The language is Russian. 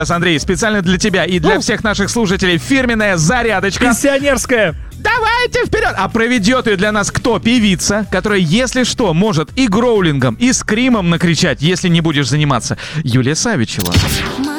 Андрей, специально для тебя и для всех наших слушателей фирменная зарядочка. Пенсионерская. Давайте вперед! А проведет ее для нас кто? Певица, которая, если что, может и гроулингом, и скримом накричать, если не будешь заниматься. Юлия Савичева.